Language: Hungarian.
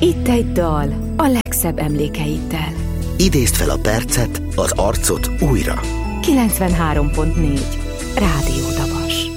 Itt egy dal a legszebb emlékeiddel. Idézd fel a percet, az arcot újra. 93.4 Rádió Dabas.